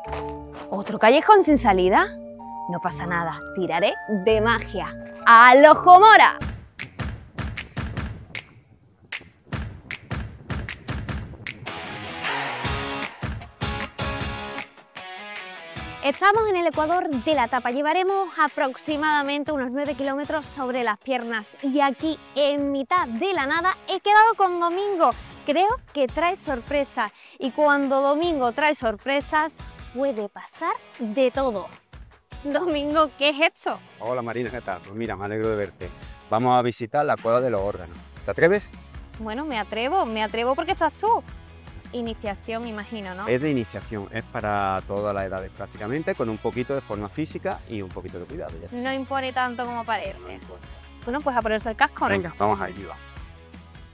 ¿Otro callejón sin salida? No pasa nada, tiraré de magia. ¡Al ojo mora! Estamos en el ecuador de la etapa, llevaremos aproximadamente unos 9 kilómetros sobre las piernas y aquí en mitad de la nada he quedado con Domingo. Creo que trae sorpresas y cuando Domingo trae sorpresas puede pasar de todo. Domingo, ¿qué es esto? Hola Marina, ¿qué tal? Pues mira, me alegro de verte. Vamos a visitar la cueva de los órganos. ¿Te atreves? Bueno, me atrevo porque estás tú. Iniciación, imagino, ¿no? Es de iniciación, es para todas las edades prácticamente, con un poquito de forma física y un poquito de cuidado. Ya. No impone tanto como parece. Bueno, pues a ponerse el casco, ¿no? Venga, vamos a ir, va.